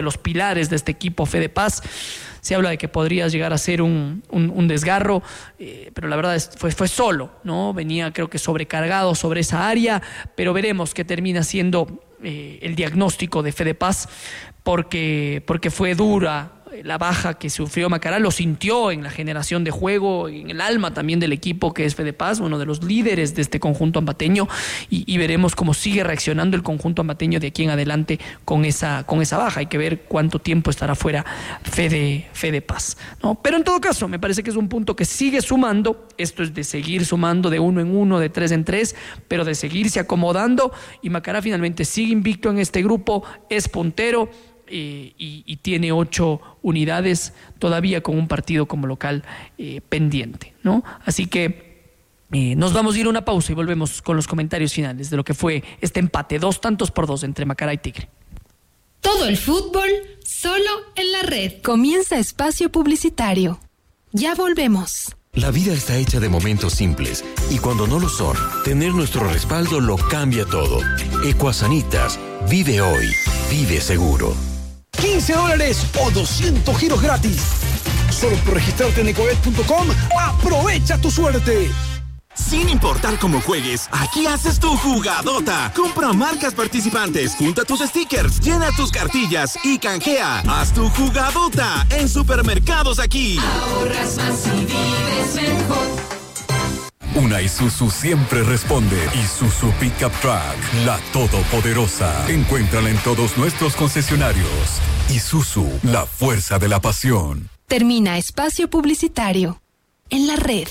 los pilares de este equipo Fede Paz. Se habla de que podría llegar a ser un desgarro, pero la verdad fue solo, ¿no? Venía creo que sobrecargado sobre esa área, pero veremos qué termina siendo el diagnóstico de Fede Paz, porque fue dura la baja que sufrió Macará, lo sintió en la generación de juego, en el alma también del equipo que es Fede Paz, uno de los líderes de este conjunto ambateño, y veremos cómo sigue reaccionando el conjunto ambateño de aquí en adelante con esa baja. Hay que ver cuánto tiempo estará fuera Fede Paz, ¿no? Pero en todo caso, me parece que es un punto que sigue sumando. Esto es de seguir sumando de 1 en 1, de 3 en 3, pero de seguirse acomodando, y Macará finalmente sigue invicto en este grupo, es puntero, y tiene 8 unidades todavía con un partido como local pendiente, ¿no? Así que nos vamos a ir a una pausa y volvemos con los comentarios finales de lo que fue este empate 2-2 entre Macará y Tigre. Todo el fútbol solo en la red. Comienza espacio publicitario. Ya volvemos. La vida está hecha de momentos simples, y cuando no lo son, tener nuestro respaldo lo cambia todo. Ecuasanitas, vive hoy, vive seguro. $15 o 200 giros gratis. Solo por registrarte en ecobet.com, aprovecha tu suerte. Sin importar cómo juegues, aquí haces tu jugadota. Compra marcas participantes, junta tus stickers, llena tus cartillas y canjea. Haz tu jugadota en Supermercados Aquí. Ahorras más y vives mejor. Una Isuzu siempre responde. Isuzu Pickup Truck, la todopoderosa. Encuéntrala en todos nuestros concesionarios. Isuzu, la fuerza de la pasión. Termina espacio publicitario en la red.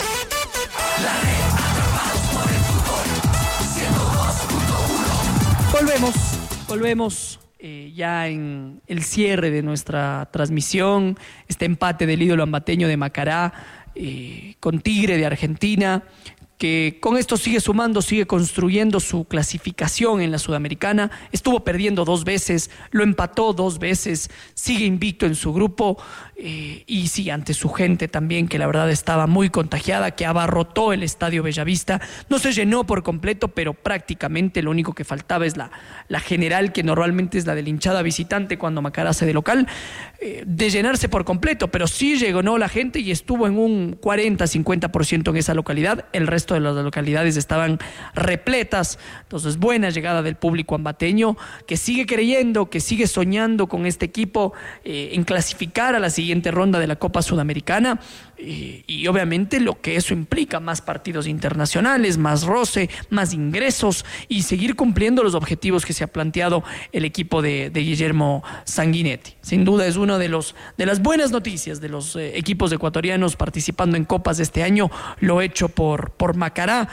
Volvemos ya en el cierre de nuestra transmisión. Este empate del ídolo ambateño de Macará con Tigre de Argentina, que con esto sigue sumando, sigue construyendo su clasificación en la Sudamericana. Estuvo perdiendo 2 veces, lo empató 2 veces, sigue invicto en su grupo, y sí, ante su gente también, que la verdad estaba muy contagiada, que abarrotó el Estadio Bellavista. No se llenó por completo, pero prácticamente lo único que faltaba es la general, que normalmente es la de la hinchada visitante cuando Macará hace de local, de llenarse por completo, pero sí llegó la gente y estuvo en un 40-50% en esa localidad. El resto de las localidades estaban repletas. Entonces, buena llegada del público ambateño, que sigue creyendo, que sigue soñando con este equipo en clasificar a la siguiente ronda de la Copa Sudamericana, y obviamente lo que eso implica: más partidos internacionales, más roce, más ingresos, y seguir cumpliendo los objetivos que se ha planteado el equipo de Guillermo Sanguinetti. Sin duda es una de las buenas noticias de los equipos ecuatorianos participando en copas de este año, lo hecho por Macará,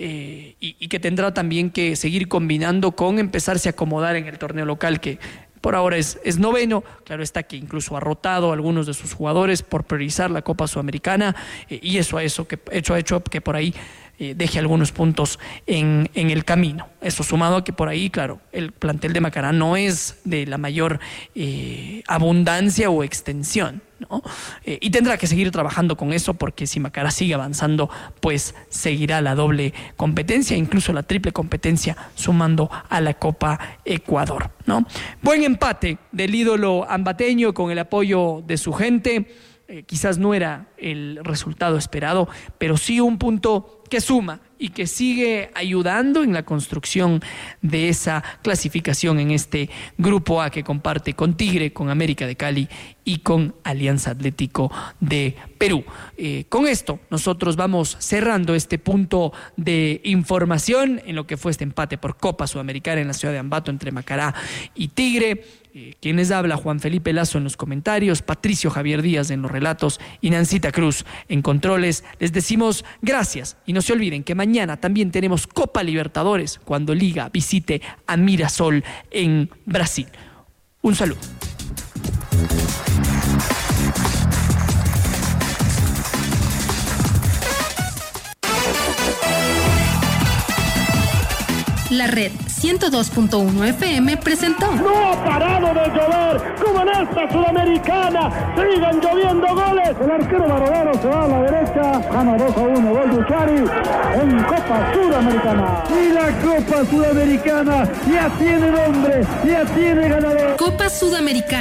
y que tendrá también que seguir combinando con empezarse a acomodar en el torneo local, que por ahora es noveno. Claro está que incluso ha rotado a algunos de sus jugadores por priorizar la Copa Sudamericana, y eso ha hecho que por ahí deje algunos puntos en el camino. Eso sumado a que por ahí, claro, el plantel de Macará no es de la mayor abundancia o extensión, ¿no? Y tendrá que seguir trabajando con eso, porque si Macará sigue avanzando, pues seguirá la doble competencia, incluso la triple competencia, sumando a la Copa Ecuador, ¿no? Buen empate del ídolo ambateño con el apoyo de su gente. Quizás no era el resultado esperado, pero sí un punto que suma y que sigue ayudando en la construcción de esa clasificación en este grupo A que comparte con Tigre, con América de Cali y con Alianza Atlético de Perú. Con esto nosotros vamos cerrando este punto de información en lo que fue este empate por Copa Sudamericana en la ciudad de Ambato entre Macará y Tigre. Quien les habla, Juan Felipe Lazo en los comentarios, Patricio Javier Díaz en los relatos y Nancita Cruz en controles. Les decimos gracias, y no se olviden que mañana también tenemos Copa Libertadores cuando Liga visite a Mirasol en Brasil. Un saludo. La Red 102.1 FM presentó. No ha parado de llover como en esta Sudamericana. Siguen lloviendo goles. El arquero Barodero se va a la derecha. Gana 2-1. Gol de Uchari en Copa Sudamericana. Y la Copa Sudamericana ya tiene nombre, ya tiene ganador. Copa Sudamericana.